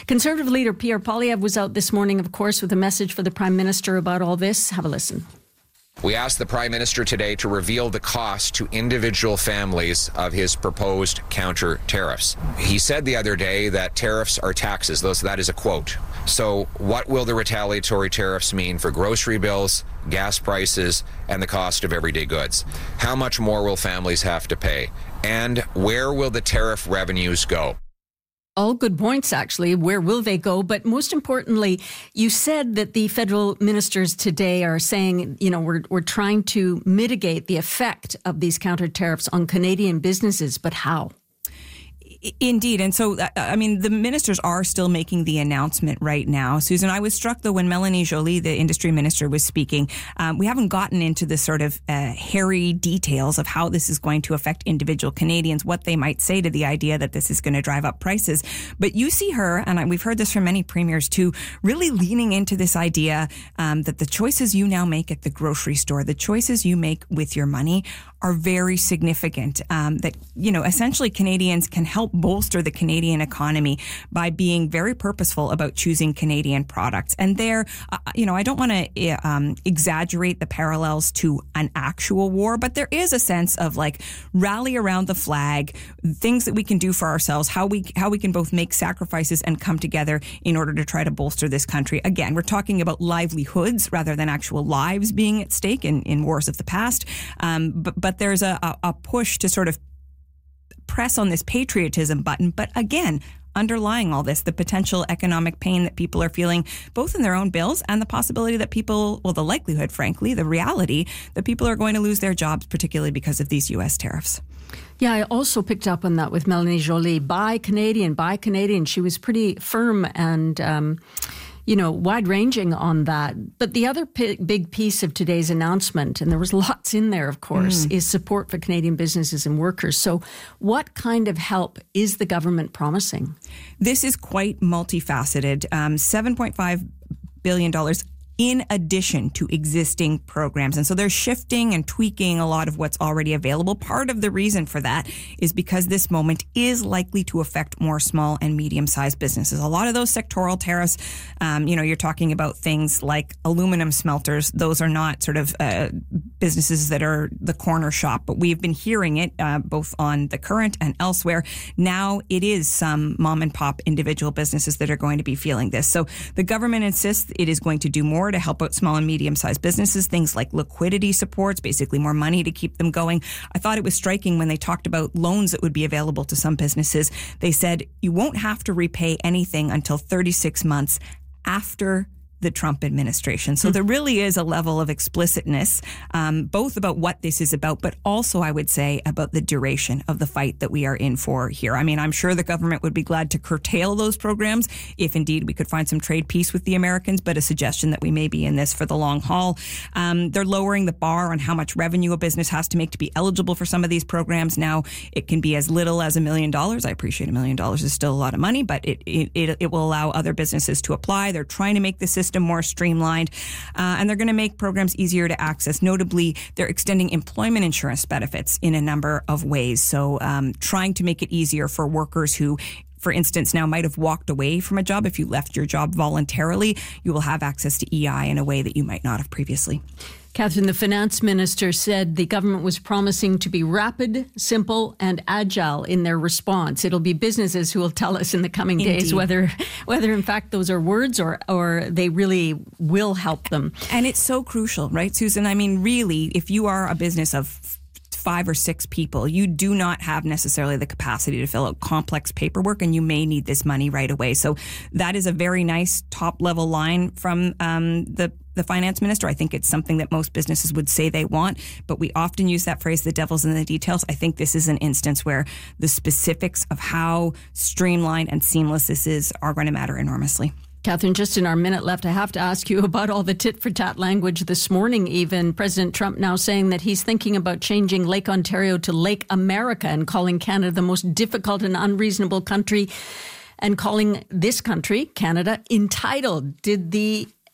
Conservative leader Pierre Poilievre was out this morning, of course, with a message for the Prime Minister about all this. Have a listen. We asked the Prime Minister today to reveal the cost to individual families of his proposed counter tariffs. He said the other day that tariffs are taxes. That is a quote. So what will the retaliatory tariffs mean for grocery bills, gas prices, and the cost of everyday goods? How much more will families have to pay? And where will the tariff revenues go? All good points, actually. Where will they go? But most importantly, you said that the federal ministers today are saying, we're trying to mitigate the effect of these counter tariffs on Canadian businesses. But how? Indeed. And so, the ministers are still making the announcement right now. Susan, I was struck, though, when Mélanie Joly, the industry minister, was speaking. We haven't gotten into the sort of hairy details of how this is going to affect individual Canadians, what they might say to the idea that this is going to drive up prices. But you see her, and we've heard this from many premiers too, really leaning into this idea that the choices you now make at the grocery store, the choices you make with your money are very significant. That, essentially Canadians can help bolster the Canadian economy by being very purposeful about choosing Canadian products. And there, I don't want to exaggerate the parallels to an actual war, but there is a sense of rally around the flag, things that we can do for ourselves, how we can both make sacrifices and come together in order to try to bolster this country. Again, we're talking about livelihoods rather than actual lives being at stake in wars of the past. But there's a push to sort of press on this patriotism button. But again, underlying all this, the potential economic pain that people are feeling, both in their own bills and the possibility that the likelihood, frankly, the reality that people are going to lose their jobs, particularly because of these U.S. tariffs. Yeah, I also picked up on that with Mélanie Joly. Buy Canadian. She was pretty firm and wide-ranging on that. But the other big piece of today's announcement, and there was lots in there, of course, is support for Canadian businesses and workers. So what kind of help is the government promising? This is quite multifaceted. $7.5 billion in addition to existing programs. And so they're shifting and tweaking a lot of what's already available. Part of the reason for that is because this moment is likely to affect more small and medium-sized businesses. A lot of those sectoral tariffs, you're talking about things like aluminum smelters. Those are not sort of businesses that are the corner shop, but we've been hearing it both on The Current and elsewhere. Now it is some mom and pop individual businesses that are going to be feeling this. So the government insists it is going to do more to help out small and medium-sized businesses, things like liquidity supports, basically more money to keep them going. I thought it was striking when they talked about loans that would be available to some businesses. They said you won't have to repay anything until 36 months after the Trump administration. So there really is a level of explicitness, both about what this is about, but also, I would say, about the duration of the fight that we are in for here. I mean, I'm sure the government would be glad to curtail those programs if indeed we could find some trade peace with the Americans, but a suggestion that we may be in this for the long haul. They're lowering the bar on how much revenue a business has to make to be eligible for some of these programs. Now, it can be as little as $1 million. I appreciate $1 million is still a lot of money, but it will allow other businesses to apply. They're trying to make the system more streamlined, and they're going to make programs easier to access. Notably, they're extending employment insurance benefits in a number of ways. So trying to make it easier for workers who, for instance, now might have walked away from a job. If you left your job voluntarily, you will have access to EI in a way that you might not have previously. Catherine, the finance minister said the government was promising to be rapid, simple, and agile in their response. It'll be businesses who will tell us in the coming days whether in fact those are words or they really will help them. And it's so crucial, right, Susan? I mean, really, if you are a business of 5 or 6 people, you do not have necessarily the capacity to fill out complex paperwork, and you may need this money right away. So that is a very nice top-level line from the finance minister. I think it's something that most businesses would say they want, but we often use that phrase, the devil's in the details. I think this is an instance where the specifics of how streamlined and seamless this is are going to matter enormously. Catherine, just in our minute left, I have to ask you about all the tit-for-tat language this morning. Even President Trump now saying that he's thinking about changing Lake Ontario to Lake America and calling Canada the most difficult and unreasonable country and calling this country, Canada, entitled. Did the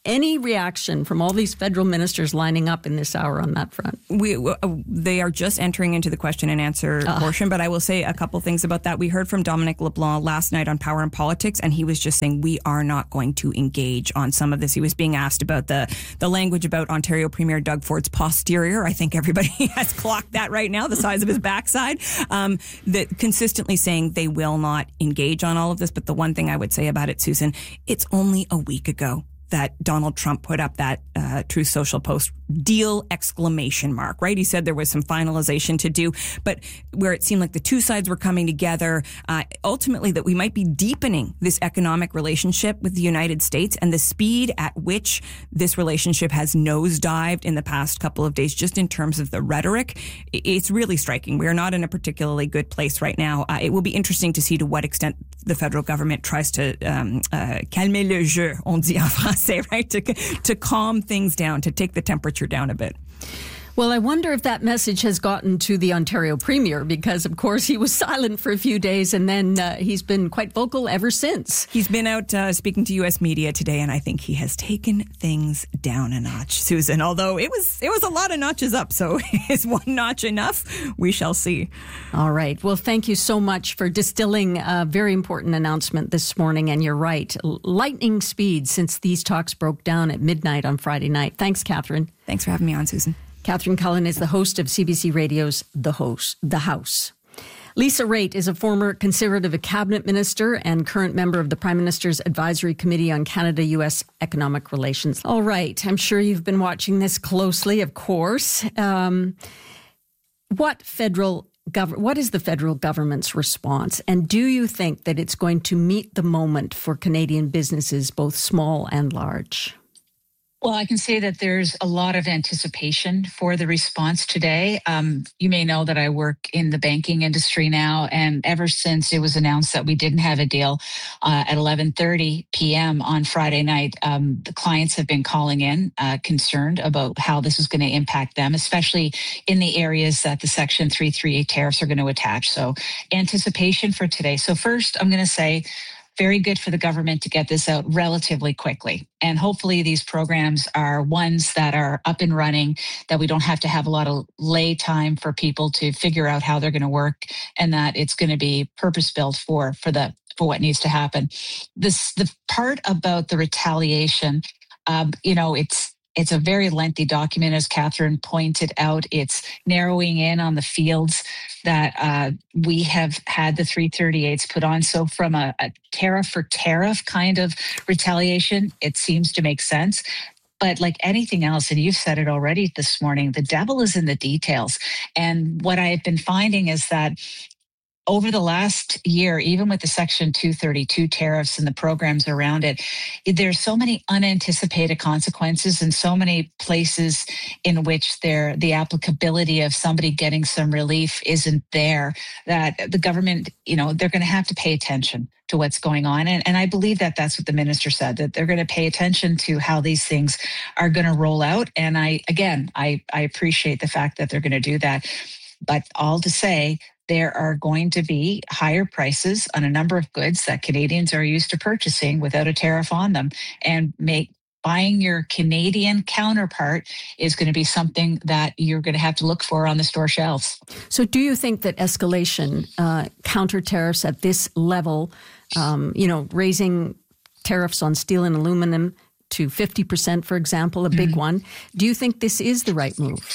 Any reaction from all these federal ministers lining up in this hour on that front? They are just entering into the question and answer portion, but I will say a couple things about that. We heard from Dominic LeBlanc last night on Power and Politics, and he was just saying we are not going to engage on some of this. He was being asked about the language about Ontario Premier Doug Ford's posterior. I think everybody has clocked that right now, the size of his backside. That consistently saying they will not engage on all of this. But the one thing I would say about it, Susan, it's only a week ago that Donald Trump put up that Truth Social post, deal exclamation mark, right? He said there was some finalization to do, but where it seemed like the two sides were coming together, ultimately that we might be deepening this economic relationship with the United States, and the speed at which this relationship has nosedived in the past couple of days, just in terms of the rhetoric, it's really striking. We are not in a particularly good place right now. It will be interesting to see to what extent the federal government tries to calmer le jeu, on dit en français, right? To calm things down, to take the temperature down a bit. Well, I wonder if that message has gotten to the Ontario Premier, because, of course, he was silent for a few days and then he's been quite vocal ever since. He's been out speaking to U.S. media today, and I think he has taken things down a notch, Susan, although it was a lot of notches up. So is one notch enough? We shall see. All right. Well, thank you so much for distilling a very important announcement this morning. And you're right, lightning speed since these talks broke down at midnight on Friday night. Thanks, Catherine. Thanks for having me on, Susan. Catherine Cullen is the host of CBC Radio's The House. Lisa Raitt is a former Conservative cabinet minister and current member of the Prime Minister's Advisory Committee on Canada-U.S. Economic Relations. All right, I'm sure you've been watching this closely, of course. What is the federal government's response? And do you think that it's going to meet the moment for Canadian businesses, both small and large? Well, I can say that there's a lot of anticipation for the response today. You may know that I work in the banking industry now, and ever since it was announced that we didn't have a deal at 11:30 p.m. on Friday night, the clients have been calling in concerned about how this is going to impact them, especially in the areas that the Section 338 tariffs are going to attach. So anticipation for today. So first, I'm going to say, very good for the government to get this out relatively quickly. And hopefully these programs are ones that are up and running, that we don't have to have a lot of lay time for people to figure out how they're going to work, and that it's going to be purpose-built for what needs to happen. The part about the retaliation, it's a very lengthy document, as Catherine pointed out. It's narrowing in on the fields that we have had the 338s put on. So from a tariff for tariff kind of retaliation, it seems to make sense. But like anything else, and you've said it already this morning, the devil is in the details. And what I have been finding is that over the last year, even with the Section 232 tariffs and the programs around it, there's so many unanticipated consequences and so many places in which the applicability of somebody getting some relief isn't there, that the government, they're going to have to pay attention to what's going on. And I believe that that's what the minister said, that they're going to pay attention to how these things are going to roll out. And I appreciate the fact that they're going to do that. But all to say, there are going to be higher prices on a number of goods that Canadians are used to purchasing without a tariff on them, and buying your Canadian counterpart is going to be something that you're going to have to look for on the store shelves. So do you think that escalation, counter tariffs at this level, raising tariffs on steel and aluminum to 50%, for example, a big one, do you think this is the right move?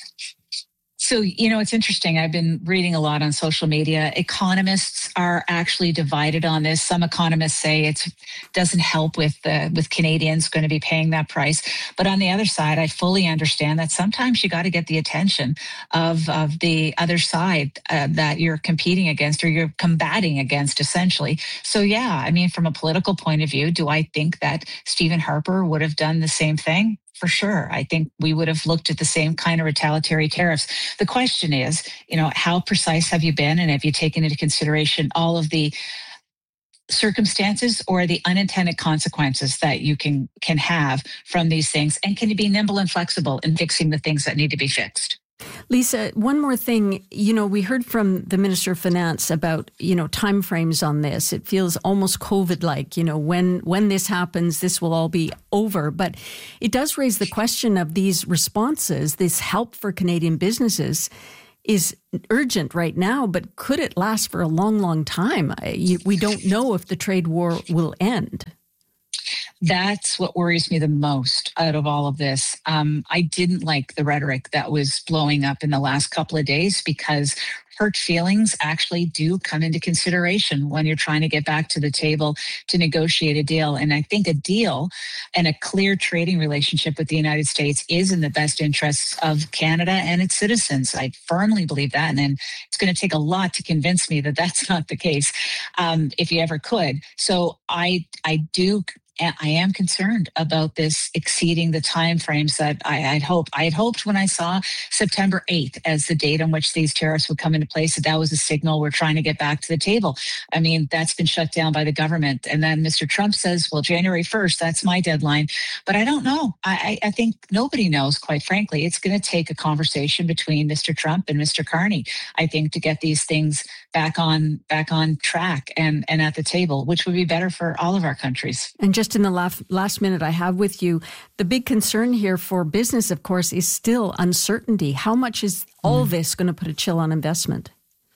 So, it's interesting. I've been reading a lot on social media. Economists are actually divided on this. Some economists say it doesn't help with Canadians going to be paying that price. But on the other side, I fully understand that sometimes you got to get the attention of the other side that you're competing against or you're combating against, essentially. So, yeah, from a political point of view, do I think that Stephen Harper would have done the same thing? For sure. I think we would have looked at the same kind of retaliatory tariffs. The question is, how precise have you been, and have you taken into consideration all of the circumstances or the unintended consequences that you can have from these things? And can you be nimble and flexible in fixing the things that need to be fixed? Lisa, one more thing. We heard from the Minister of Finance about, timeframes on this. It feels almost COVID-like, when this happens, this will all be over. But it does raise the question of these responses, this help for Canadian businesses is urgent right now, but could it last for a long, long time? We don't know if the trade war will end. That's what worries me the most out of all of this. I didn't like the rhetoric that was blowing up in the last couple of days, because hurt feelings actually do come into consideration when you're trying to get back to the table to negotiate a deal. And I think a deal and a clear trading relationship with the United States is in the best interests of Canada and its citizens. I firmly believe that. And it's going to take a lot to convince me that that's not the case, if you ever could. So I am concerned about this exceeding the timeframes that I had hoped when I saw September 8th as the date on which these tariffs would come into place, that was a signal we're trying to get back to the table. I mean, that's been shut down by the government. And then Mr. Trump says, well, January 1st, that's my deadline. But I don't know. I think nobody knows, quite frankly. It's going to take a conversation between Mr. Trump and Mr. Carney, I think, to get these things back on track and at the table, which would be better for all of our countries. And just in the last minute I have with you, the big concern here for business, of course, is still uncertainty. How much is all this going to put a chill on investment?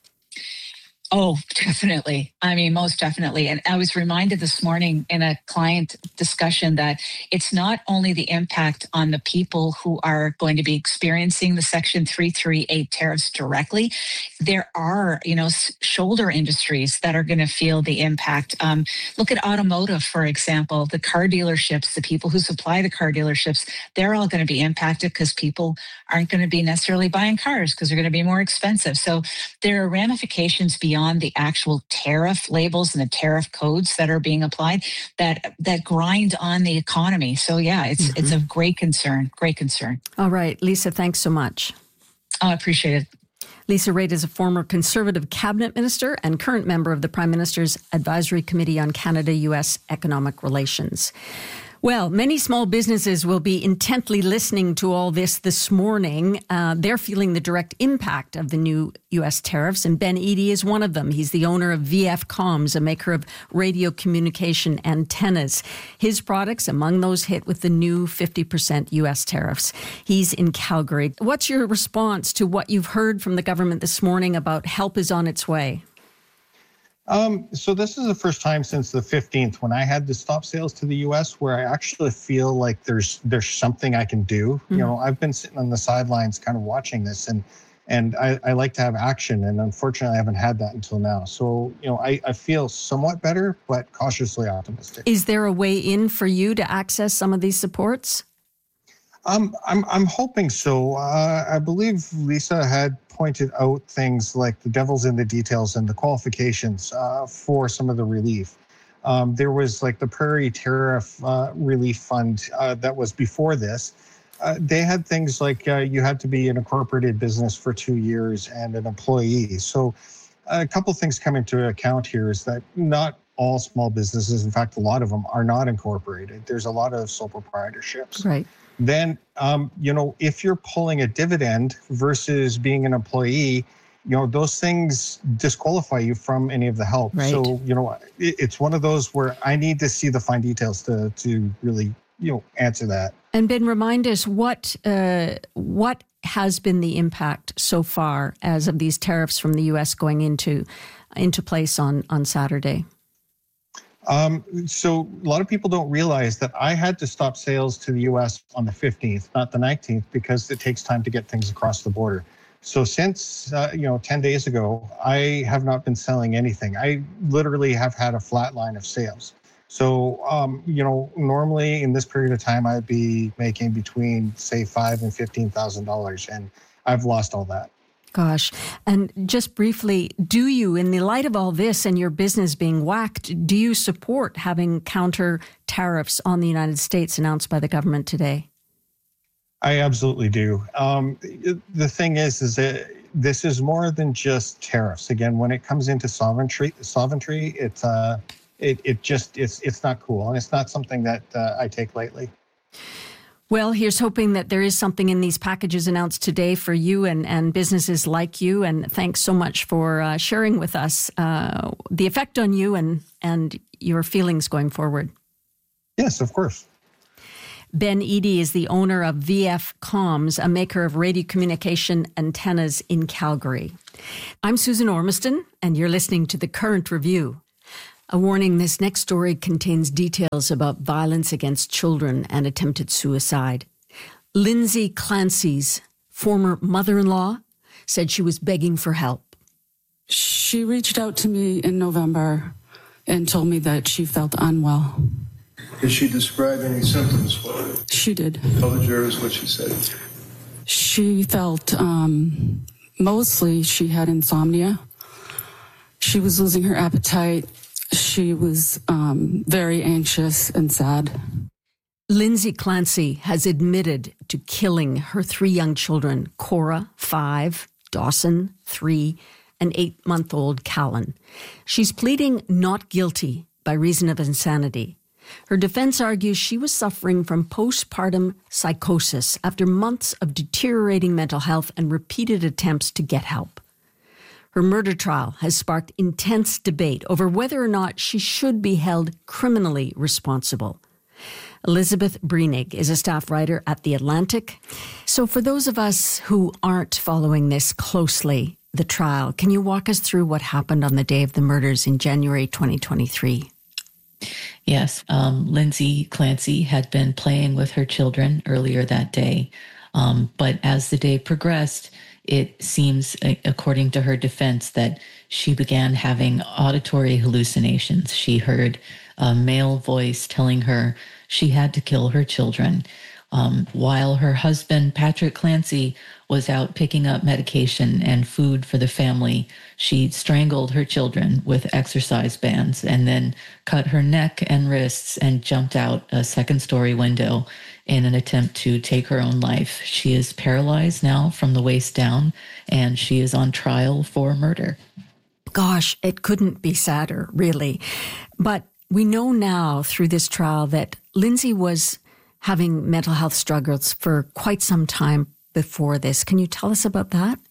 Oh, definitely. I mean, most definitely. And I was reminded this morning in a client discussion that it's not only the impact on the people who are going to be experiencing the Section 338 tariffs directly. There are, shoulder industries that are going to feel the impact. Look at automotive, for example. The car dealerships, the people who supply the car dealerships, they're all going to be impacted because people aren't going to be necessarily buying cars because they're going to be more expensive. So there are ramifications beyond the actual tariff labels and the tariff codes that are being applied that grind on the economy. So yeah, it's a great concern. All right, Lisa, thanks so much. Oh, I appreciate it. Lisa Raitt is a former Conservative cabinet minister and current member of the Prime Minister's Advisory Committee on Canada-U.S. Economic Relations. Well, many small businesses will be intently listening to all this morning. They're feeling the direct impact of the new U.S. tariffs, and Ben Eadie is one of them. He's the owner of VF Comms, a maker of radio communication antennas. His products among those hit with the new 50% U.S. tariffs. He's in Calgary. What's your response to what you've heard from the government this morning about help is on its way? So this is the first time since the 15th when I had to stop sales to the U.S. where I actually feel like there's something I can do. Mm-hmm. I've been sitting on the sidelines kind of watching this, and I like to have action, and unfortunately I haven't had that until now. So, I feel somewhat better, but cautiously optimistic. Is there a way in for you to access some of these supports? I'm hoping so. I believe Lisa had pointed out things like the devil's in the details and the qualifications for some of the relief. There was like the Prairie Tariff Relief Fund that was before this. They had things like you had to be an incorporated business for 2 years and an employee. So a couple things come into account here is that not all small businesses, in fact, a lot of them are not incorporated. There's a lot of sole proprietorships. Right. Then, if you're pulling a dividend versus being an employee, those things disqualify you from any of the help. Right. So, it's one of those where I need to see the fine details to really, answer that. And Ben, remind us what has been the impact so far as of these tariffs from the U.S. going into place on Saturday? So a lot of people don't realize that I had to stop sales to the U.S. on the 15th, not the 19th, because it takes time to get things across the border. So since, 10 days ago, I have not been selling anything. I literally have had a flat line of sales. So, normally in this period of time, I'd be making between, say, $5,000 and $15,000, and I've lost all that. Gosh. And just briefly, do you, in the light of all this and your business being whacked, do you support having counter tariffs on the United States announced by the government today? I absolutely do. The thing is that this is more than just tariffs. Again, when it comes into sovereignty, it's not cool. And it's not something that I take lightly. Well, here's hoping that there is something in these packages announced today for you and businesses like you. And thanks so much for sharing with us the effect on you and your feelings going forward. Yes, of course. Ben Eadie is the owner of VF Comms, a maker of radio communication antennas in Calgary. I'm Susan Ormiston, and you're listening to The Current Review. A warning, this next story contains details about violence against children and attempted suicide. Lindsay Clancy's former mother-in-law said she was begging for help. She reached out to me in November and told me that she felt unwell. Did she describe any symptoms for you? She did. Tell the jurors what she said. She felt, mostly she had insomnia. She was losing her appetite. She was very anxious and sad. Lindsay Clancy has admitted to killing her 3 young children, Cora, 5, Dawson, 3, and 8-month-old Callan. She's pleading not guilty by reason of insanity. Her defense argues she was suffering from postpartum psychosis after months of deteriorating mental health and repeated attempts to get help. Her murder trial has sparked intense debate over whether or not she should be held criminally responsible. Elizabeth Breenig is a staff writer at The Atlantic. So for those of us who aren't following this closely, the trial, can you walk us through what happened on the day of the murders in January 2023? Yes, Lindsay Clancy had been playing with her children earlier that day. But as the day progressed, it seems, according to her defense, that she began having auditory hallucinations. She heard a male voice telling her she had to kill her children. While her husband, Patrick Clancy, was out picking up medication and food for the family, she strangled her children with exercise bands and then cut her neck and wrists and jumped out a second-story window in an attempt to take her own life. She is paralyzed now from the waist down, and she is on trial for murder. Gosh, it couldn't be sadder, really. But we know now through this trial that Lindsay was having mental health struggles for quite some time before this. Can you tell us about that?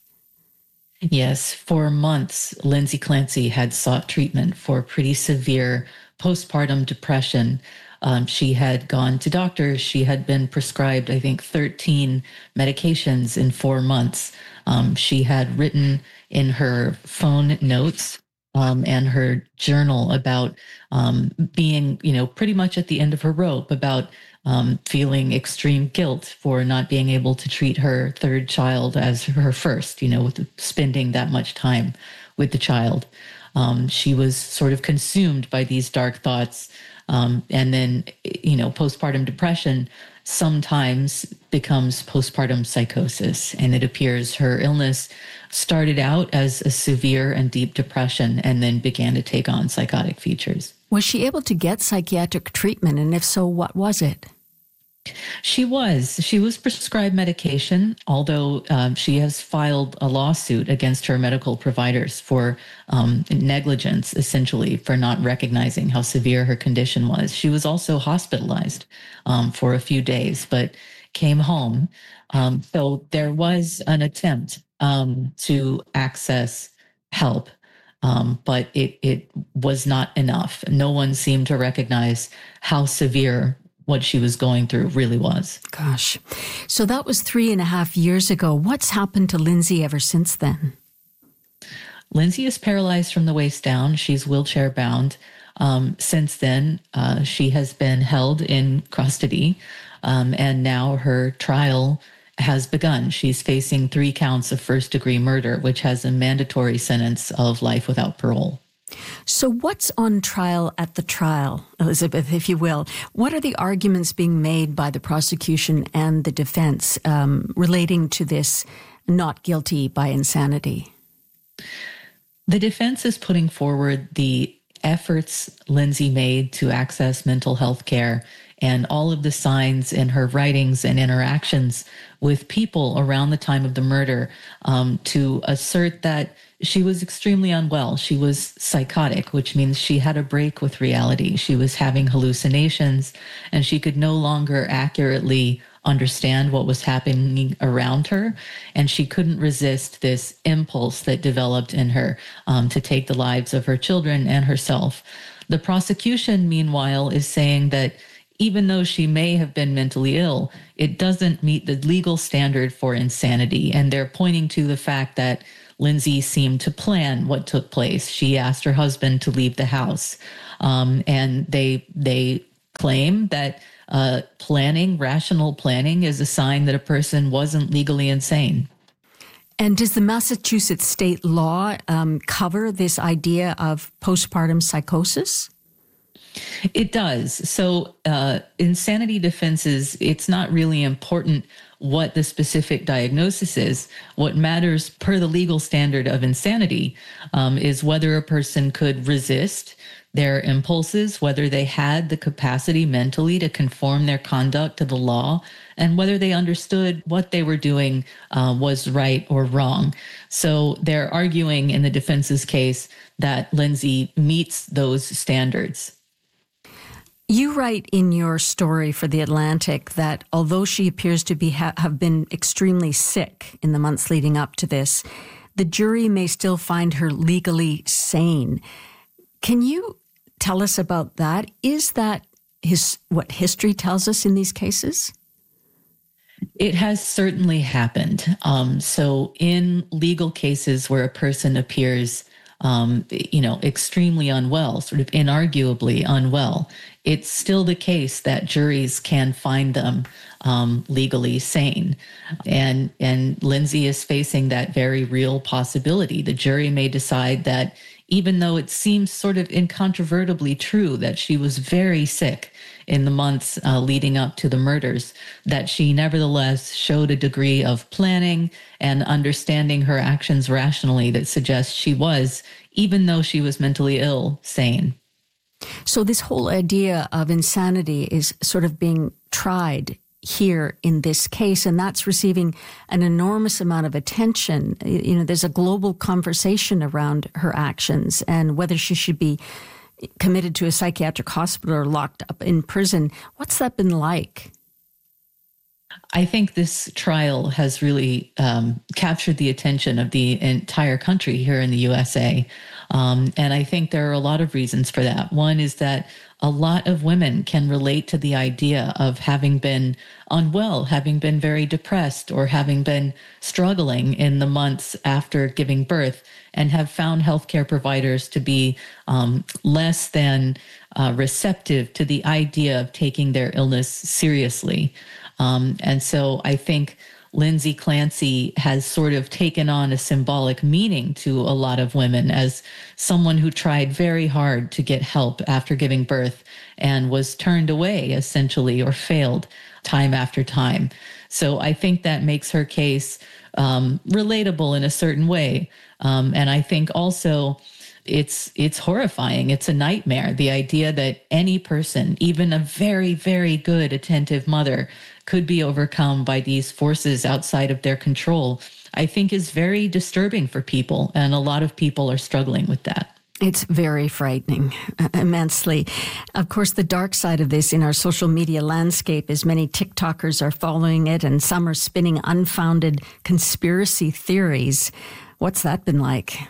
Yes, for months, Lindsay Clancy had sought treatment for pretty severe postpartum depression. She had gone to doctors. She had been prescribed, I think, 13 medications in 4 months. She had written in her phone notes and her journal about being, pretty much at the end of her rope, about feeling extreme guilt for not being able to treat her third child as her first, with spending that much time with the child. She was sort of consumed by these dark thoughts. And then, postpartum depression sometimes becomes postpartum psychosis. And it appears her illness started out as a severe and deep depression and then began to take on psychotic features. Was she able to get psychiatric treatment? And if so, what was it? She was prescribed medication, although she has filed a lawsuit against her medical providers for negligence, essentially, for not recognizing how severe her condition was. She was also hospitalized for a few days, but came home. So there was an attempt to access help, but it was not enough. No one seemed to recognize how severe what she was going through really was. Gosh. So that was 3.5 years ago. What's happened to Lindsay ever since then? Lindsay is paralyzed from the waist down. She's wheelchair bound. Since then, she has been held in custody, and now her trial has begun. She's facing 3 counts of first-degree murder, which has a mandatory sentence of life without parole. So what's on trial at the trial, Elizabeth, if you will? What are the arguments being made by the prosecution and the defense relating to this not guilty by insanity? The defense is putting forward the efforts Lindsay made to access mental health care and all of the signs in her writings and interactions with people around the time of the murder to assert that she was extremely unwell. She was psychotic, which means she had a break with reality. She was having hallucinations, and she could no longer accurately understand what was happening around her, and she couldn't resist this impulse that developed in her to take the lives of her children and herself. The prosecution, meanwhile, is saying that even though she may have been mentally ill, it doesn't meet the legal standard for insanity. And they're pointing to the fact that Lindsay seemed to plan what took place. She asked her husband to leave the house. And they claim that rational planning is a sign that a person wasn't legally insane. And does the Massachusetts state law cover this idea of postpartum psychosis? It does. So insanity defenses, it's not really important what the specific diagnosis is. What matters per the legal standard of insanity is whether a person could resist their impulses, whether they had the capacity mentally to conform their conduct to the law, and whether they understood what they were doing was right or wrong. So they're arguing in the defense's case that Lindsay meets those standards. You write in your story for The Atlantic that although she appears to have been extremely sick in the months leading up to this, the jury may still find her legally sane. Can you tell us about that? Is that what history tells us in these cases? It has certainly happened. So in legal cases where a person appears extremely unwell, sort of inarguably unwell, it's still the case that juries can find them legally sane. And Lindsay is facing that very real possibility. The jury may decide that even though it seems sort of incontrovertibly true that she was very sick in the months leading up to the murders, that she nevertheless showed a degree of planning and understanding her actions rationally that suggests she was, even though she was mentally ill, sane. So this whole idea of insanity is sort of being tried here in this case, and that's receiving an enormous amount of attention. You know, there's a global conversation around her actions and whether she should be committed to a psychiatric hospital or locked up in prison. What's that been like? I think this trial has really captured the attention of the entire country here in the USA. And I think there are a lot of reasons for that. One is that a lot of women can relate to the idea of having been unwell, having been very depressed, or having been struggling in the months after giving birth, and have found healthcare providers to be less than receptive to the idea of taking their illness seriously. And so I think Lindsay Clancy has sort of taken on a symbolic meaning to a lot of women as someone who tried very hard to get help after giving birth and was turned away, essentially, or failed time after time. So I think that makes her case relatable in a certain way. And I think also it's horrifying. It's a nightmare. The idea that any person, even a very, very good, attentive mother, could be overcome by these forces outside of their control, I think is very disturbing for people. And a lot of people are struggling with that. It's very frightening, immensely. Of course, the dark side of this in our social media landscape is many TikTokers are following it and some are spinning unfounded conspiracy theories. What's that been like?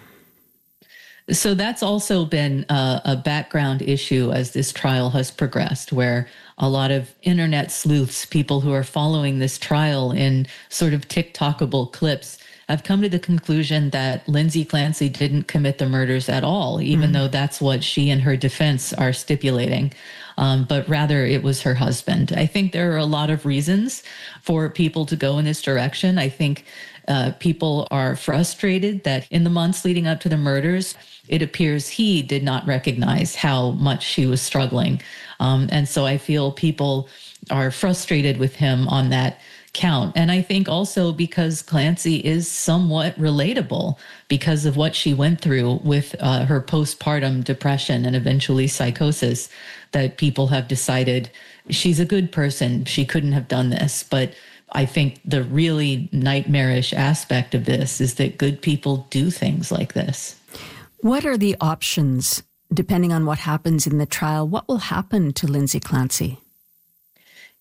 So that's also been a background issue as this trial has progressed, where a lot of internet sleuths, people who are following this trial in sort of TikTokable clips, have come to the conclusion that Lindsay Clancy didn't commit the murders at all, even though that's what she and her defense are stipulating. But rather it was her husband. I think there are a lot of reasons for people to go in this direction. I think people are frustrated that in the months leading up to the murders, it appears he did not recognize how much she was struggling. And so I feel people are frustrated with him on that count. And I think also because Clancy is somewhat relatable because of what she went through with her postpartum depression and eventually psychosis, that people have decided she's a good person. She couldn't have done this. But I think the really nightmarish aspect of this is that good people do things like this. What are the options, depending on what happens in the trial? What will happen to Lindsay Clancy?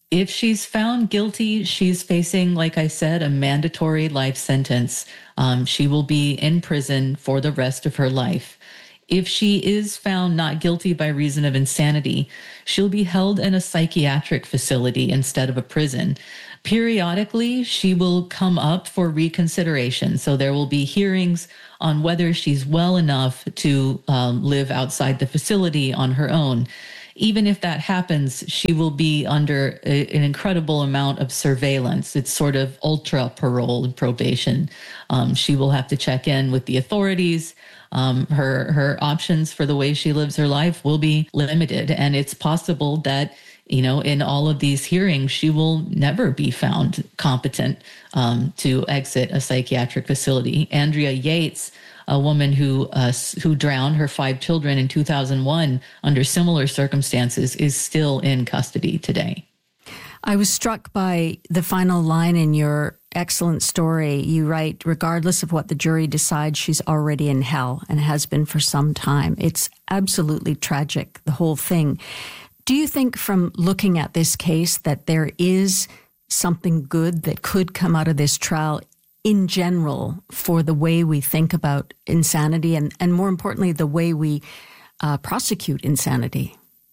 If she's found guilty, she's facing, like I said, a mandatory life sentence. She will be in prison for the rest of her life. If she is found not guilty by reason of insanity, she'll be held in a psychiatric facility instead of a prison. Periodically, she will come up for reconsideration. So there will be hearings on whether she's well enough to live outside the facility on her own. Even if that happens, she will be under an incredible amount of surveillance. It's sort of ultra parole and probation. She will have to check in with the authorities. Her options for the way she lives her life will be limited. And it's possible that, in all of these hearings, she will never be found competent to exit a psychiatric facility. Andrea Yates, a woman who drowned her 5 children in 2001 under similar circumstances, is still in custody today. I was struck by the final line in your excellent story. You write, regardless of what the jury decides, she's already in hell and has been for some time. It's absolutely tragic, the whole thing. Do you think from looking at this case that there is something good that could come out of this trial in general for the way we think about insanity and more importantly, the way we prosecute insanity?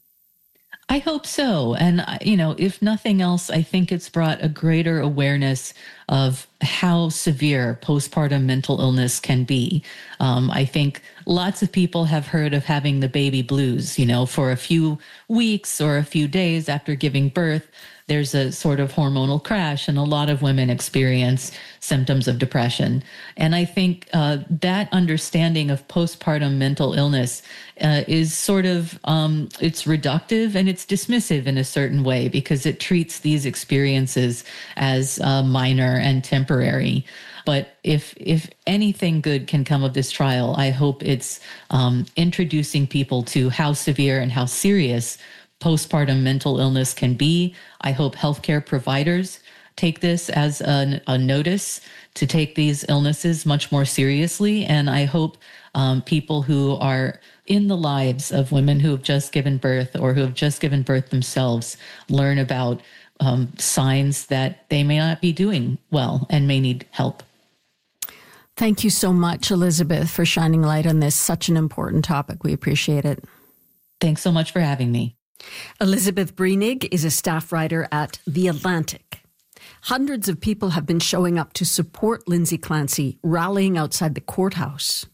I hope so. And, if nothing else, I think it's brought a greater awareness of how severe postpartum mental illness can be. I think lots of people have heard of having the baby blues, for a few weeks or a few days after giving birth. There's a sort of hormonal crash, and a lot of women experience symptoms of depression. And I think that understanding of postpartum mental illness is sort of, it's reductive and it's dismissive in a certain way because it treats these experiences as minor and temporary. But if anything good can come of this trial, I hope it's introducing people to how severe and how serious postpartum mental illness can be. I hope healthcare providers take this as a notice to take these illnesses much more seriously. And I hope people who are in the lives of women who have just given birth or who have just given birth themselves learn about signs that they may not be doing well and may need help. Thank you so much, Elizabeth, for shining light on this, such an important topic. We appreciate it. Thanks so much for having me. Elizabeth Brienig is a staff writer at The Atlantic. Hundreds of people have been showing up to support Lindsay Clancy, rallying outside the courthouse.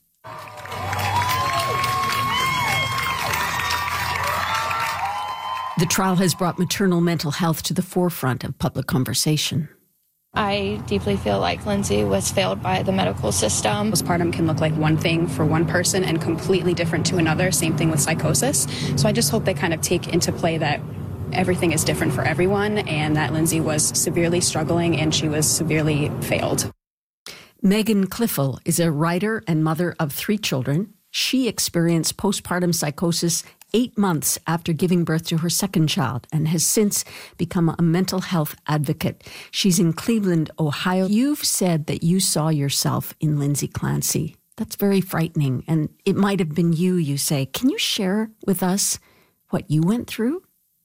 The trial has brought maternal mental health to the forefront of public conversation. I deeply feel like Lindsay was failed by the medical system. Postpartum can look like one thing for one person and completely different to another. Same thing with psychosis. So I just hope they kind of take into play that everything is different for everyone and that Lindsay was severely struggling and she was severely failed. Megan Cliffel is a writer and mother of 3 children. She experienced postpartum psychosis 8 months after giving birth to her second child and has since become a mental health advocate. She's in Cleveland, Ohio. You've said that you saw yourself in Lindsay Clancy. That's very frightening. And it might have been you say. Can you share with us what you went through?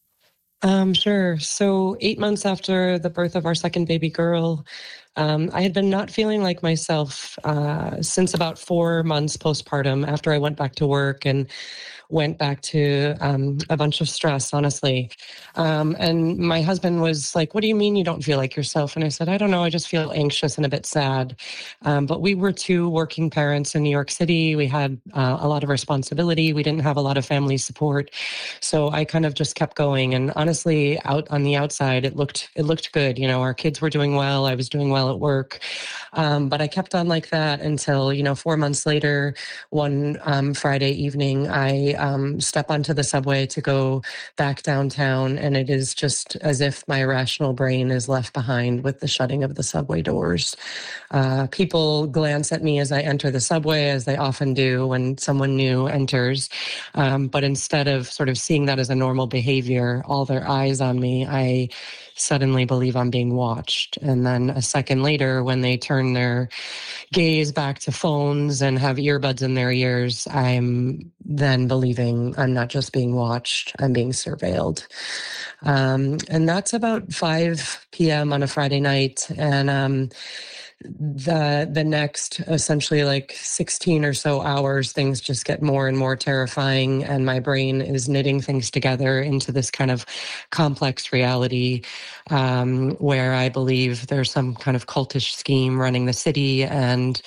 Sure. So 8 months after the birth of our second baby girl, I had been not feeling like myself since about 4 months postpartum after I went back to work and went back to a bunch of stress, honestly. And my husband was like, "What do you mean you don't feel like yourself?" And I said, "I don't know. I just feel anxious and a bit sad." But we were 2 working parents in New York City. We had a lot of responsibility. We didn't have a lot of family support. So I kind of just kept going. And honestly, out on the outside, it looked good. Our kids were doing well. I was doing well at work. But I kept on like that until, 4 months later, one Friday evening, I step onto the subway to go back downtown. And it is just as if my rational brain is left behind with the shutting of the subway doors. People glance at me as I enter the subway, as they often do when someone new enters. But instead of sort of seeing that as a normal behavior, all their eyes on me, I suddenly believe I'm being watched. And then a second later, when they turn their gaze back to phones and have earbuds in their ears, I'm then believing I'm not just being watched, I'm being surveilled. And that's about 5 p.m. on a Friday night. And the next essentially like 16 or so hours, things just get more and more terrifying, and my brain is knitting things together into this kind of complex reality where I believe there's some kind of cultish scheme running the city, and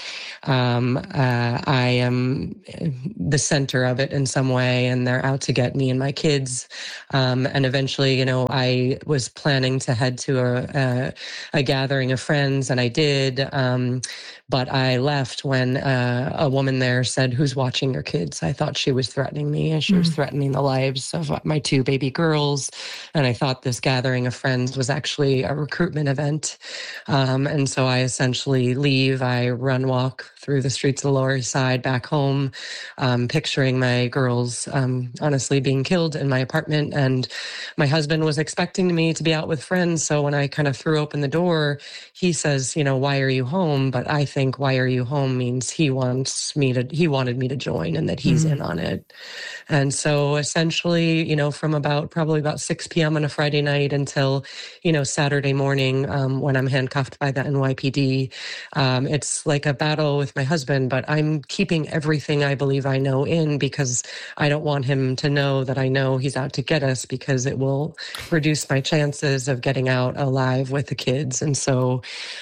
I am the center of it in some way, and they're out to get me and my kids. And eventually, I was planning to head to a gathering of friends, and I did. But I left when a woman there said, "Who's watching your kids?" I thought she was threatening me, and she was threatening the lives of my 2 baby girls. And I thought this gathering of friends was actually a recruitment event. And so I essentially leave. I walk through the streets of the Lower East Side back home, picturing my girls honestly being killed in my apartment. And my husband was expecting me to be out with friends. So when I kind of threw open the door, he says, "Why are you home?" But I think "why are you home" means he wanted me to join, and that he's in on it. And so essentially, from probably about 6 p.m. on a Friday night until, Saturday morning, when I'm handcuffed by the NYPD, it's like a battle with my husband, but I'm keeping everything I believe I know in, because I don't want him to know that I know he's out to get us, because it will reduce my chances of getting out alive with the kids. And so,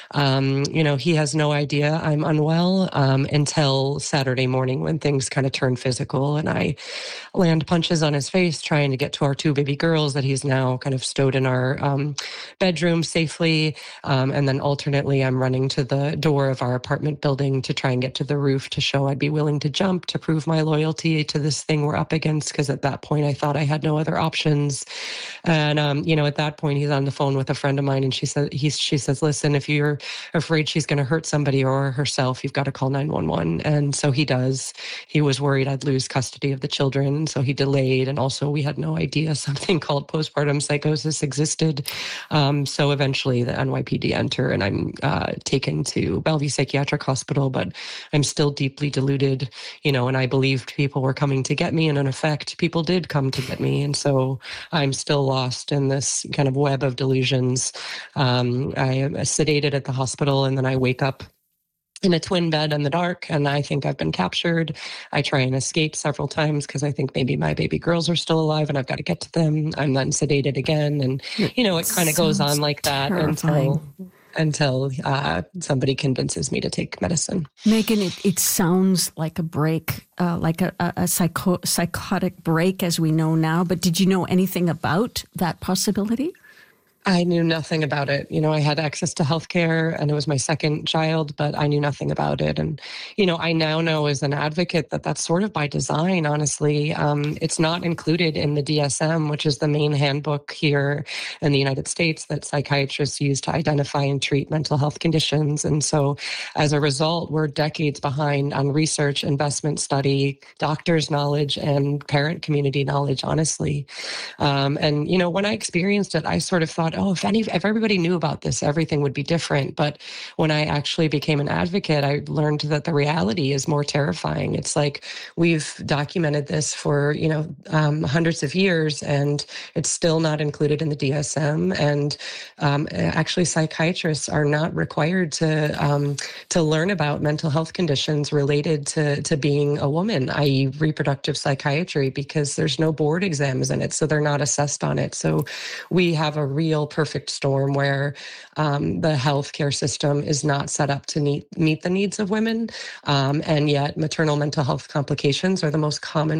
he has no idea I'm unwell until Saturday morning, when things kind of turn physical, and I land punches on his face trying to get to our 2 baby girls that he's now kind of stowed in our bedroom safely. And then alternately, I'm running to the door of our apartment building to try and get to the roof to show I'd be willing to jump to prove my loyalty to this thing we're up against, because at that point I thought I had no other options. And at that point, he's on the phone with a friend of mine, and she says, "Listen, if you're afraid she's going to hurt somebody or herself, you've got to call 911. And so he does. He was worried I'd lose custody of the children, so he delayed. And also, we had no idea something called postpartum psychosis existed. So eventually the NYPD enter, and I'm taken to Bellevue Psychiatric Hospital, but I'm still deeply deluded, and I believed people were coming to get me, and in effect, people did come to get me. And so I'm still lost in this kind of web of delusions. I am sedated at the hospital, and then I wake up in a twin bed in the dark, and I think I've been captured. I try and escape several times because I think maybe my baby girls are still alive and I've got to get to them. I'm then sedated again, and it kind of goes on like that until somebody convinces me to take medicine. Megan, it sounds like a break, like a psychotic break as we know now, but did you know anything about that possibility? I knew nothing about it. I had access to healthcare, and it was my second child, but I knew nothing about it. And, I now know as an advocate that that's sort of by design, honestly. It's not included in the DSM, which is the main handbook here in the United States that psychiatrists use to identify and treat mental health conditions. And so as a result, we're decades behind on research, investment study, doctors' knowledge, and parent community knowledge, honestly. And, when I experienced it, I sort of thought, if everybody knew about this, everything would be different. But when I actually became an advocate, I learned that the reality is more terrifying. It's like we've documented this for, hundreds of years, and it's still not included in the DSM. And actually, psychiatrists are not required to learn about mental health conditions related to being a woman, i.e. reproductive psychiatry, because there's no board exams in it, so they're not assessed on it. So we have a real perfect storm where the healthcare system is not set up to meet the needs of women, and yet maternal mental health complications are the most common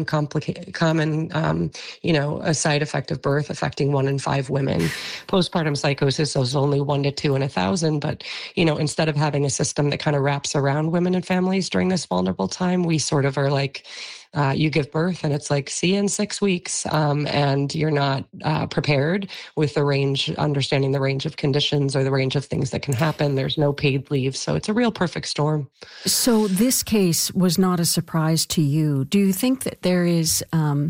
a side effect of birth, affecting 1 in 5 women. Postpartum psychosis is only 1 to 2 in 1,000, but instead of having a system that kind of wraps around women and families during this vulnerable time, we sort of are like, you give birth and it's like, see you in 6 weeks. And you're not prepared with understanding the range of conditions or the range of things that can happen. There's no paid leave. So it's a real perfect storm. So this case was not a surprise to you. Do you think that there is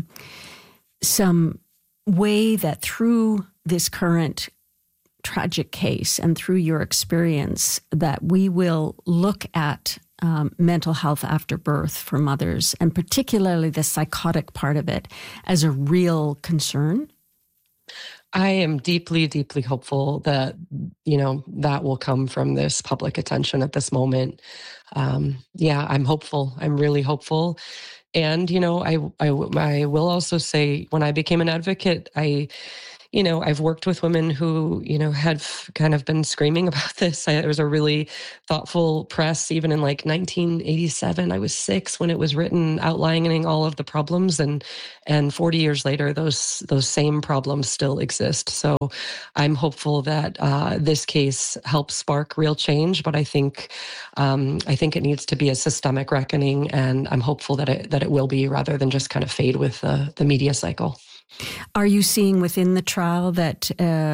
some way that through this current tragic case and through your experience that we will look at mental health after birth for mothers, and particularly the psychotic part of it, as a real concern? I am deeply, deeply hopeful that, that will come from this public attention at this moment. I'm hopeful. I'm really hopeful. And, I will also say, when I became an advocate, I've worked with women who, had kind of been screaming about this. There was a really thoughtful press, even in like 1987. I was 6 when it was written, outlining all of the problems, and 40 years later, those same problems still exist. So I'm hopeful that this case helps spark real change. But I think it needs to be a systemic reckoning, and I'm hopeful that it will be, rather than just kind of fade with the media cycle. Are you seeing within the trial that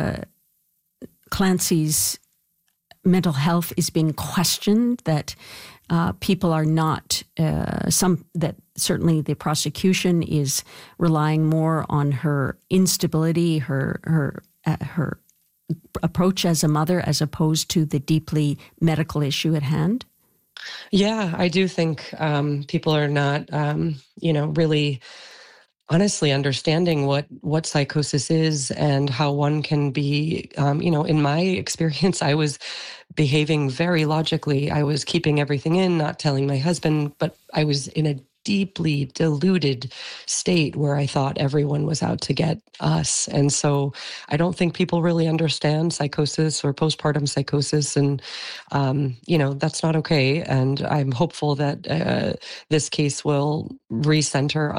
Clancy's mental health is being questioned, that people are not, that certainly the prosecution is relying more on her instability, her approach as a mother, as opposed to the deeply medical issue at hand? Yeah, I do think people are not, really honestly understanding what psychosis is and how one can be, in my experience, I was behaving very logically. I was keeping everything in, not telling my husband, but I was in a deeply deluded state where I thought everyone was out to get us. And so I don't think people really understand psychosis or postpartum psychosis. And, that's not okay. And I'm hopeful that this case will recenter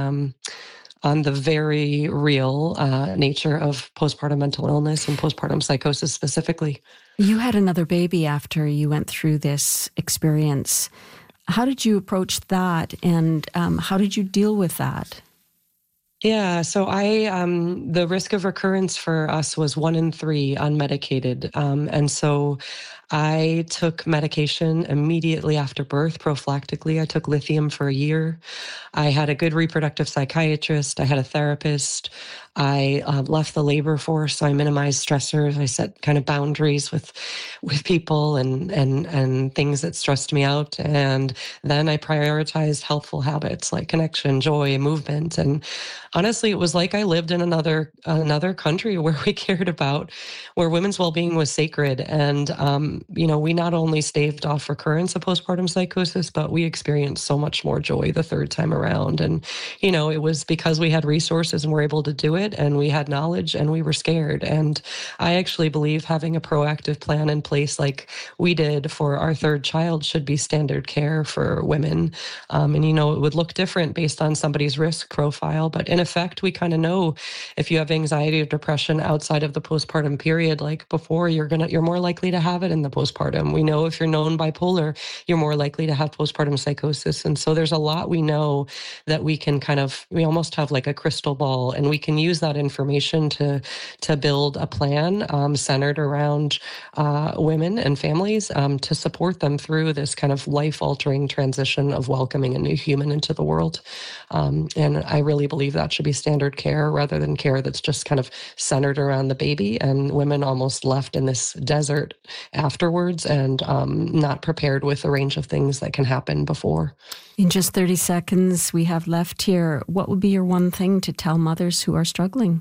on the very real nature of postpartum mental illness and postpartum psychosis specifically. You had another baby after you went through this experience. How did you approach that, and how did you deal with that? Yeah, so the risk of recurrence for us was 1 in 3 unmedicated. And so I took medication immediately after birth, prophylactically. I took lithium for a year. I had a good reproductive psychiatrist. I had a therapist. I left the labor force, so I minimized stressors. I set kind of boundaries with people and things that stressed me out. And then I prioritized healthful habits like connection, joy, movement. And honestly, it was like I lived in another country where we cared about, where women's well-being was sacred. And, we not only staved off recurrence of postpartum psychosis, but we experienced so much more joy the third time around. And, it was because we had resources and were able to do it, and we had knowledge, and we were scared. And I actually believe having a proactive plan in place like we did for our third child should be standard care for women. And, it would look different based on somebody's risk profile. But in effect, we kind of know if you have anxiety or depression outside of the postpartum period, like before, you're more likely to have it in the postpartum. We know if you're known bipolar, you're more likely to have postpartum psychosis. And so there's a lot we know that we can we almost have like a crystal ball, and we can use that information to build a plan centered around women and families to support them through this kind of life-altering transition of welcoming a new human into the world. And I really believe that should be standard care rather than care that's just kind of centered around the baby, and women almost left in this desert afterwards and not prepared with a range of things that can happen before. In just 30 seconds we have left here, what would be your one thing to tell mothers who are struggling?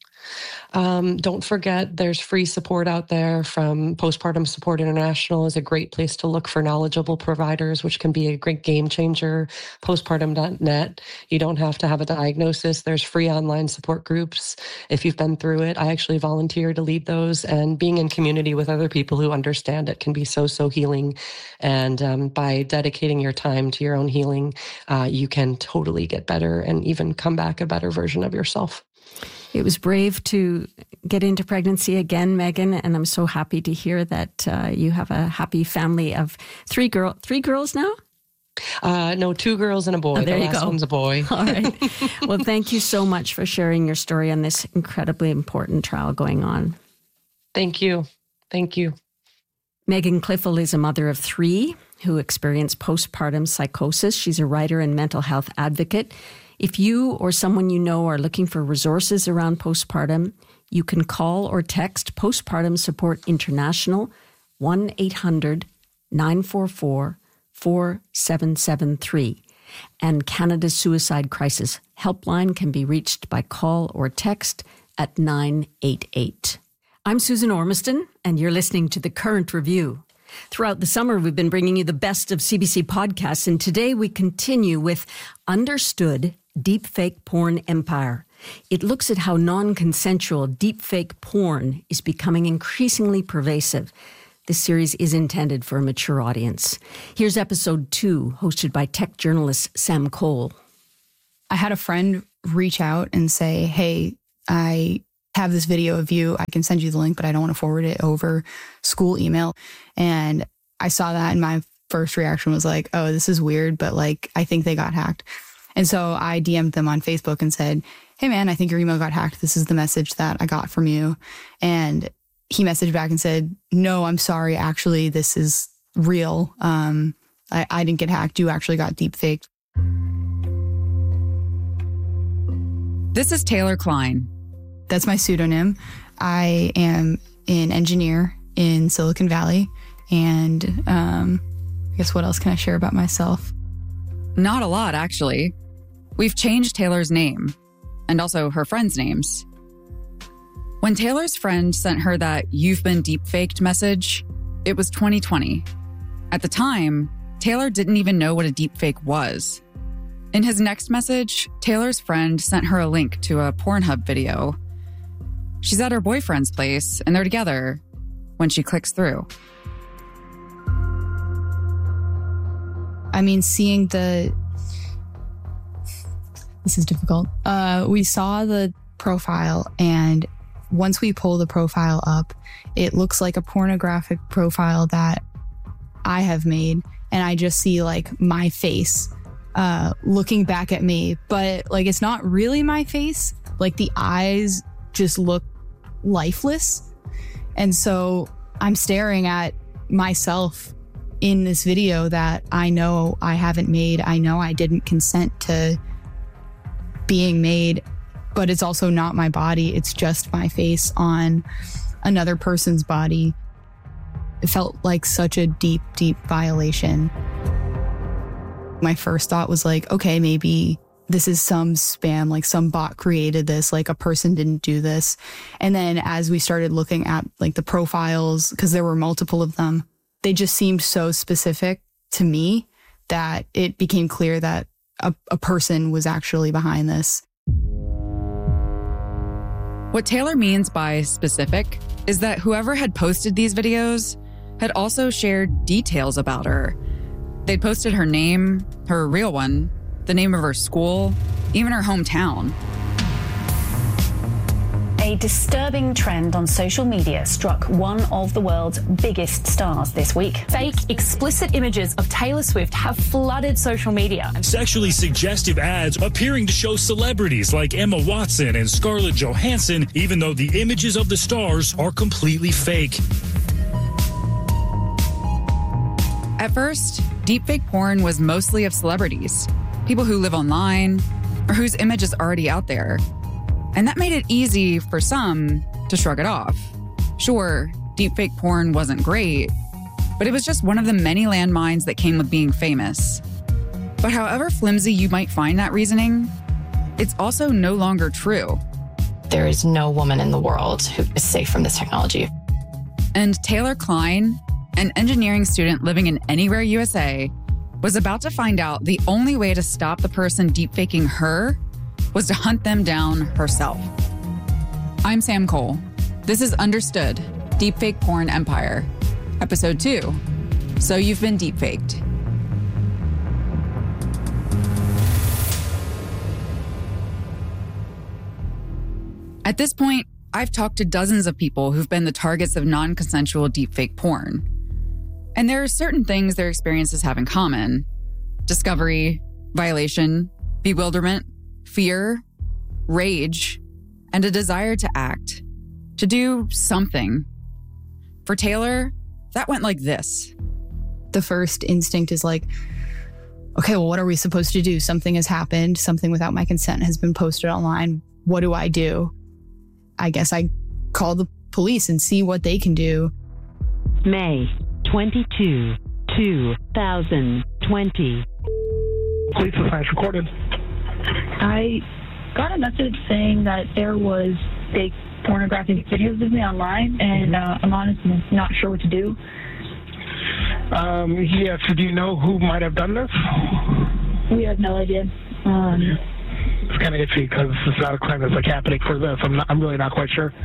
Don't forget, there's free support out there from Postpartum Support International is a great place to look for knowledgeable providers, which can be a great game changer. Postpartum.net. You don't have to have a diagnosis. There's free online support groups. If you've been through it, I actually volunteer to lead those, and being in community with other people who understand it can be so healing. And by dedicating your time to your own healing, you can totally get better and even come back a better version of yourself. It was brave to get into pregnancy again, Megan, and I'm so happy to hear that you have a happy family of three girls now? No, 2 girls and a boy. Oh, there the you last go. one's a boy. All right. Well, thank you so much for sharing your story on this incredibly important trial going on. Thank you. Thank you. Megan Cliffel is a mother of 3 who experienced postpartum psychosis. She's a writer and mental health advocate. If you or someone you know are looking for resources around postpartum, you can call or text Postpartum Support International, 1-800-944-4773. And Canada's Suicide Crisis Helpline can be reached by call or text at 988. I'm Susan Ormiston, and you're listening to The Current Review. Throughout the summer, we've been bringing you the best of CBC podcasts, and today we continue with Understood: Deepfake Porn Empire. It looks at how non-consensual deepfake porn is becoming increasingly pervasive. This series is intended for a mature audience. Here's episode 2, hosted by tech journalist Sam Cole. I had a friend reach out and say, hey, I have this video of you. I can send you the link, but I don't want to forward it over school email. And I saw that and my first reaction was like, oh, this is weird, but like, I think they got hacked. And so I DM'd them on Facebook and said, hey man, I think your email got hacked. This is the message that I got from you. And he messaged back and said, no, I'm sorry. Actually, this is real. I didn't get hacked. You actually got deep faked. This is Taylor Klein. That's my pseudonym. I am an engineer in Silicon Valley. And I guess what else can I share about myself? Not a lot, actually. We've changed Taylor's name and also her friends' names. When Taylor's friend sent her that "you've been deepfaked" message, it was 2020. At the time, Taylor didn't even know what a deepfake was. In his next message, Taylor's friend sent her a link to a Pornhub video. She's at her boyfriend's place, and they're together when she clicks through. I mean, seeing this is difficult. We saw the profile, and once we pull the profile up, it looks like a pornographic profile that I have made. And I just see like my face looking back at me, but like, it's not really my face. Like the eyes just look lifeless. And so I'm staring at myself in this video that I know I haven't made. I know I didn't consent to being made, but it's also not my body. It's just my face on another person's body. It felt like such a deep, deep violation. My first thought was like, okay, maybe this is some spam, like some bot created this, like a person didn't do this. And then as we started looking at like the profiles, because there were multiple of them, they just seemed so specific to me that it became clear that a person was actually behind this. What Taylor means by specific is that whoever had posted these videos had also shared details about her. They'd posted her name, her real one, the name of her school, even her hometown. A disturbing trend on social media struck one of the world's biggest stars this week. Fake, explicit images of Taylor Swift have flooded social media. Sexually suggestive ads appearing to show celebrities like Emma Watson and Scarlett Johansson, even though the images of the stars are completely fake. At first, deepfake porn was mostly of celebrities, people who live online or whose image is already out there. And that made it easy for some to shrug it off. Sure, deepfake porn wasn't great, but it was just one of the many landmines that came with being famous. But however flimsy you might find that reasoning, it's also no longer true. There is no woman in the world who is safe from this technology. And Taylor Klein, an engineering student living in Anywhere, USA, was about to find out the only way to stop the person deepfaking her was to hunt them down herself. I'm Sam Cole. This is Understood: Deepfake Porn Empire, Episode 2. So you've been deepfaked. At this point, I've talked to dozens of people who've been the targets of non-consensual deepfake porn. And there are certain things their experiences have in common: discovery, violation, bewilderment, fear, rage, and a desire to act, to do something. For Taylor, that went like this. The first instinct is like, okay, well, what are we supposed to do? Something has happened. Something without my consent has been posted online. What do? I guess I call the police and see what they can do. May 22, 2020. Police dispatch recorded. I got a message saying that there was fake pornographic videos of me online, and I'm honestly not sure what to do. Yes. Do you know who might have done this? We have no idea. It's kind of iffy because it's not a crime that's like happening for this. I'm really not quite sure.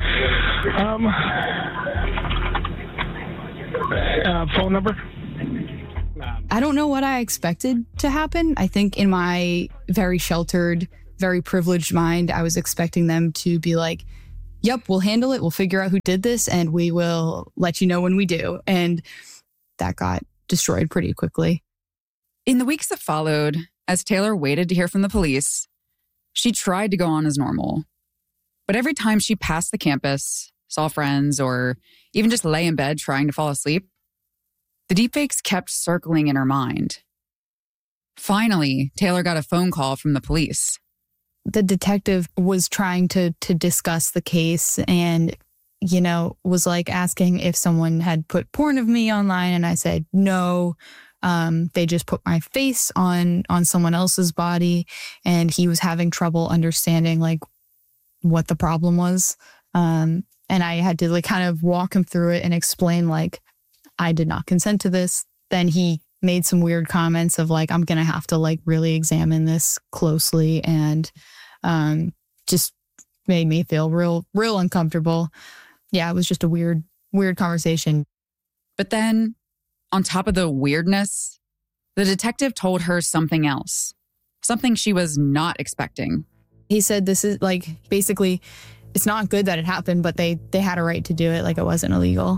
Phone number? I don't know what I expected to happen. I think in my very sheltered, very privileged mind, I was expecting them to be like, yep, we'll handle it. We'll figure out who did this and we will let you know when we do. And that got destroyed pretty quickly. In the weeks that followed, as Taylor waited to hear from the police, she tried to go on as normal. But every time she passed the campus, saw friends, or even just lay in bed trying to fall asleep, the deepfakes kept circling in her mind. Finally, Taylor got a phone call from the police. The detective was trying to discuss the case and, was like asking if someone had put porn of me online. And I said, no, they just put my face on someone else's body. And he was having trouble understanding like what the problem was. And I had to like kind of walk him through it and explain like, I did not consent to this. Then he made some weird comments of like, I'm going to have to like really examine this closely, and just made me feel real uncomfortable. Yeah, it was just a weird conversation. But then on top of the weirdness, the detective told her something else, something she was not expecting. He said this is like, basically, it's not good that it happened, but they had a right to do it, like it wasn't illegal.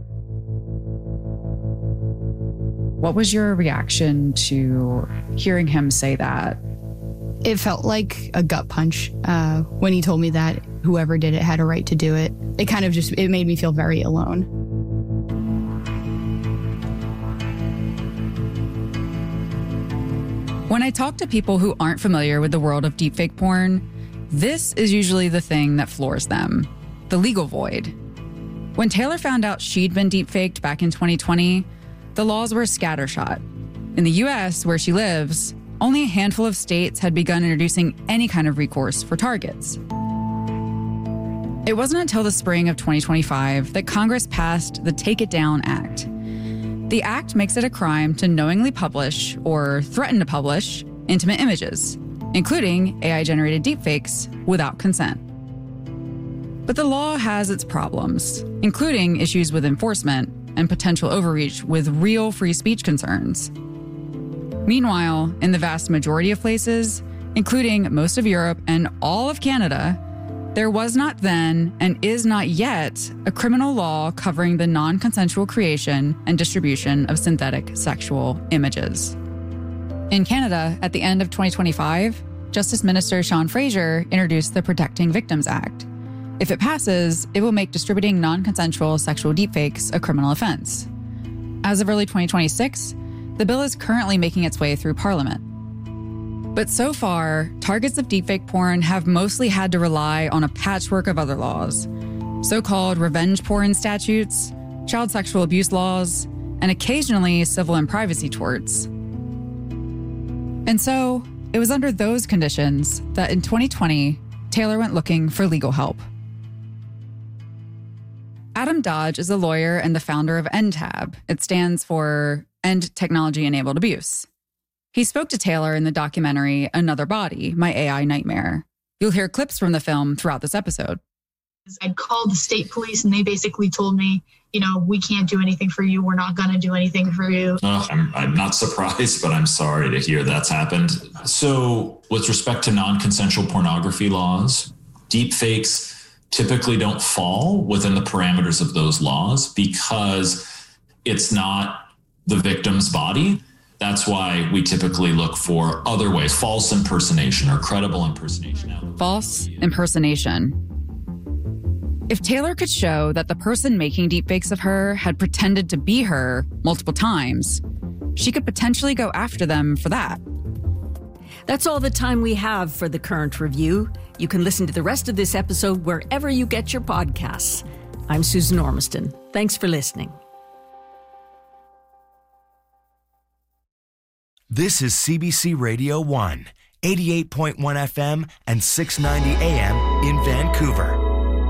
What was your reaction to hearing him say that? It felt like a gut punch when he told me that whoever did it had a right to do it. It kind of it made me feel very alone. When I talk to people who aren't familiar with the world of deepfake porn, this is usually the thing that floors them, the legal void. When Taylor found out she'd been deepfaked back in 2020, the laws were scattershot. In the US, where she lives, only a handful of states had begun introducing any kind of recourse for targets. It wasn't until the spring of 2025 that Congress passed the Take It Down Act. The act makes it a crime to knowingly publish or threaten to publish intimate images, including AI-generated deepfakes, without consent. But the law has its problems, including issues with enforcement and potential overreach with real free speech concerns. Meanwhile, in the vast majority of places, including most of Europe and all of Canada, there was not then and is not yet a criminal law covering the non-consensual creation and distribution of synthetic sexual images. In Canada, at the end of 2025, Justice Minister Sean Fraser introduced the Protecting Victims Act. If it passes, it will make distributing non-consensual sexual deepfakes a criminal offense. As of early 2026, the bill is currently making its way through Parliament. But so far, targets of deepfake porn have mostly had to rely on a patchwork of other laws, so-called revenge porn statutes, child sexual abuse laws, and occasionally civil and privacy torts. And so, it was under those conditions that in 2020, Taylor went looking for legal help. Adam Dodge is a lawyer and the founder of NTAB. It stands for End Technology Enabled Abuse. He spoke to Taylor in the documentary Another Body, My AI Nightmare. You'll hear clips from the film throughout this episode. I'd called the state police and they basically told me, we can't do anything for you. We're not going to do anything for you. I'm not surprised, but I'm sorry to hear that's happened. So with respect to non-consensual pornography laws, deepfakes typically don't fall within the parameters of those laws because it's not the victim's body. That's why we typically look for other ways, false impersonation or credible impersonation. False impersonation. If Taylor could show that the person making deepfakes of her had pretended to be her multiple times, she could potentially go after them for that. That's all the time we have for The Current Review. You can listen to the rest of this episode wherever you get your podcasts. I'm Susan Ormiston. Thanks for listening. This is CBC Radio 1, 88.1 FM and 690 AM in Vancouver.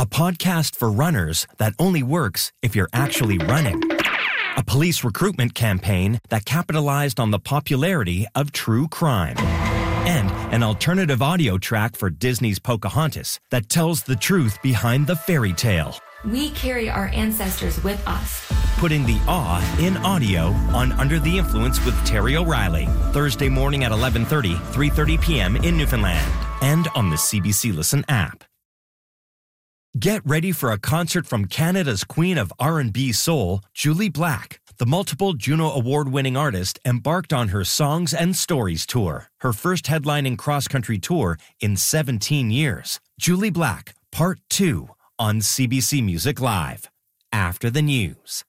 a podcast for runners that only works if you're actually running. A police recruitment campaign that capitalized on the popularity of true crime. And an alternative audio track for Disney's Pocahontas that tells the truth behind the fairy tale. We carry our ancestors with us. Putting the awe in audio on Under the Influence with Terry O'Reilly. Thursday morning at 11:30, 3:30 p.m. in Newfoundland. And on the CBC Listen app. Get ready for a concert from Canada's Queen of R&B Soul, Julie Black. The multiple Juno Award-winning artist embarked on her Songs and Stories tour, her first headlining cross-country tour in 17 years. Julie Black, Part 2, on CBC Music Live. After the news.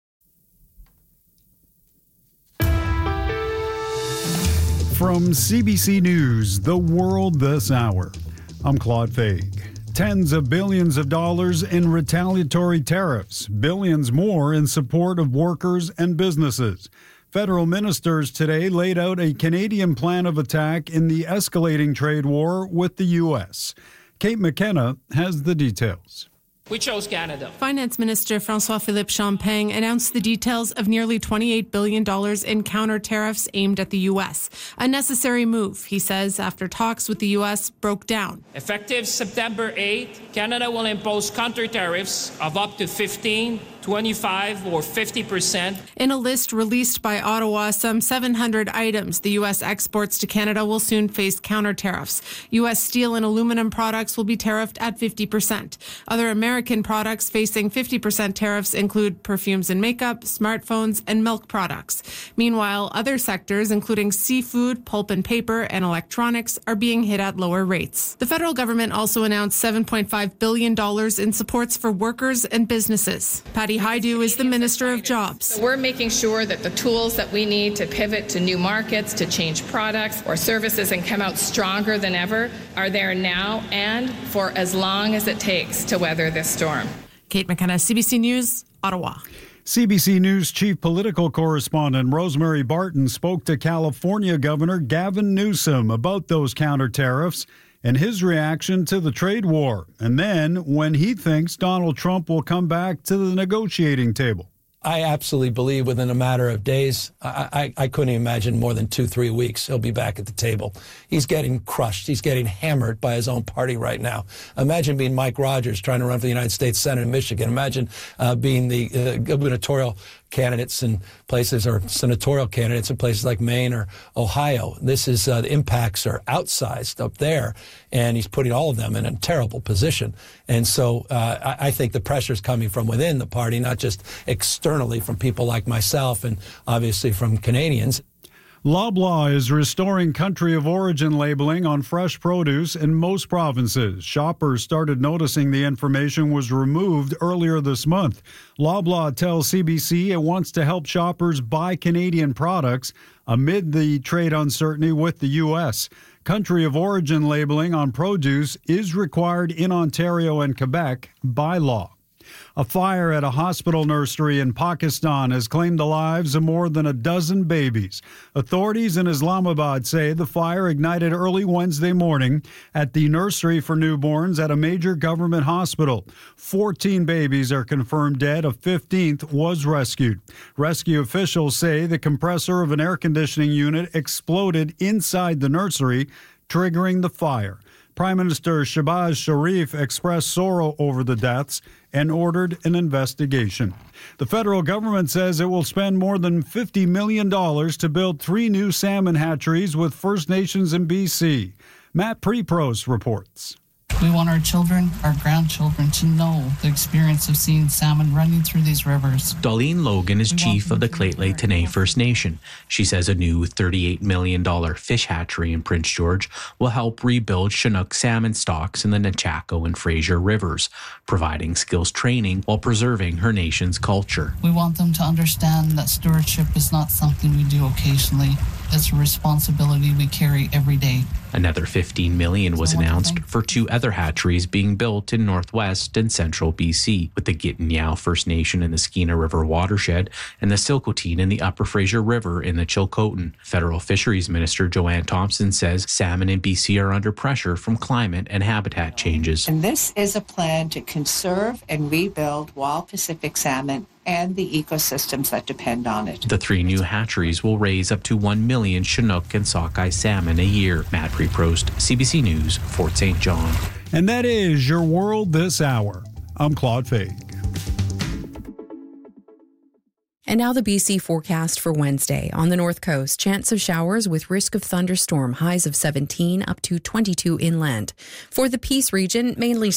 From CBC News, The World This Hour, I'm Claude Faig. Tens of billions of dollars in retaliatory tariffs, billions more in support of workers and businesses. Federal ministers today laid out a Canadian plan of attack in the escalating trade war with the U.S. Kate McKenna has the details. We chose Canada. Finance Minister François-Philippe Champagne announced the details of nearly $28 billion in counter tariffs aimed at the U.S. A necessary move, he says, after talks with the U.S. broke down. Effective September 8, Canada will impose counter tariffs of up to 15%, 25% or 50%. In a list released by Ottawa, some 700 items the U.S. exports to Canada will soon face counter tariffs. U.S. steel and aluminum products will be tariffed at 50%. Other American products facing 50% tariffs include perfumes and makeup, smartphones, and milk products. Meanwhile, other sectors, including seafood, pulp and paper, and electronics, are being hit at lower rates. The federal government also announced $7.5 billion in supports for workers and businesses. Patty Hajdu is the Minister of Jobs. So we're making sure that the tools that we need to pivot to new markets, to change products or services and come out stronger than ever are there now and for as long as it takes to weather this storm. Kate McKenna, CBC News, Ottawa. CBC News chief political correspondent Rosemary Barton spoke to California Governor Gavin Newsom about those counter tariffs and his reaction to the trade war, and then when he thinks Donald Trump will come back to the negotiating table. I absolutely believe within a matter of days, I couldn't imagine more than 2-3 weeks, he'll be back at the table. He's getting crushed. He's getting hammered by his own party right now. Imagine being Mike Rogers trying to run for the United States Senate in Michigan. Imagine being the gubernatorial candidates in places or senatorial candidates in places like Maine or Ohio. This is the impacts are outsized up there, and he's putting all of them in a terrible position. And so I think the pressure is coming from within the party, not just externally from people like myself and obviously from Canadians. Loblaw is restoring country of origin labeling on fresh produce in most provinces. Shoppers started noticing the information was removed earlier this month. Loblaw tells CBC it wants to help shoppers buy Canadian products amid the trade uncertainty with the U.S. Country of origin labeling on produce is required in Ontario and Quebec by law. A fire at a hospital nursery in Pakistan has claimed the lives of more than a dozen babies. Authorities in Islamabad say the fire ignited early Wednesday morning at the nursery for newborns at a major government hospital. 14 babies are confirmed dead. A 15th was rescued. Rescue officials say the compressor of an air conditioning unit exploded inside the nursery, triggering the fire. Prime Minister Shehbaz Sharif expressed sorrow over the deaths and ordered an investigation. The federal government says it will spend more than $50 million to build 3 new salmon hatcheries with First Nations in BC. Matt Preprost reports. We want our children, our grandchildren, to know the experience of seeing salmon running through these rivers. Darlene Logan is chief of the Lheidli T'enneh First Nation. She says a new $38 million fish hatchery in Prince George will help rebuild Chinook salmon stocks in the Nechako and Fraser rivers, providing skills training while preserving her nation's culture. We want them to understand that stewardship is not something we do occasionally. It's a responsibility we carry every day. Another $15 million was announced for 2 other hatcheries being built in northwest and central BC, with the Gittanyao First Nation in the Skeena River watershed and the Silcoteen in the Upper Fraser River in the Chilcotin. Federal Fisheries Minister Joanne Thompson says salmon in BC are under pressure from climate and habitat changes. And this is a plan to conserve and rebuild wild Pacific salmon and the ecosystems that depend on it. The 3 new hatcheries will raise up to 1 million Chinook and sockeye salmon a year. Matt Preprost, CBC News, Fort St. John. And that is your world this hour. I'm Claude Fake. And now the BC forecast for Wednesday. On the north coast, chance of showers with risk of thunderstorm, highs of 17 up to 22 inland. For the Peace region, mainly